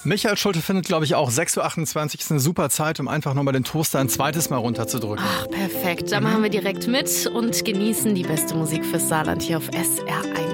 Michael Schulte findet, glaube ich, auch 6.28 Uhr ist eine super Zeit, um einfach nochmal den Toaster ein zweites Mal runterzudrücken. Ach, perfekt. Da machen wir direkt mit und genießen die beste Musik fürs Saarland hier auf SR1.